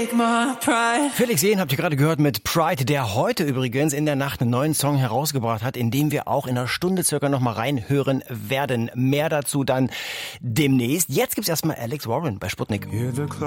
Felix Jähn habt ihr gerade gehört mit Pride, der heute übrigens in der Nacht einen neuen Song herausgebracht hat, in dem wir auch in einer Stunde circa noch mal reinhören werden. Mehr dazu dann demnächst. Jetzt gibt's erstmal Alex Warren bei Sputnik.